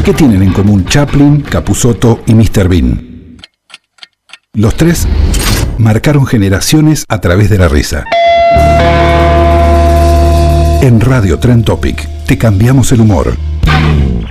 ¿Qué tienen en común Chaplin, Capusotto y Mr. Bean? Los tres marcaron generaciones a través de la risa. En Radio Trend Topic te cambiamos el humor.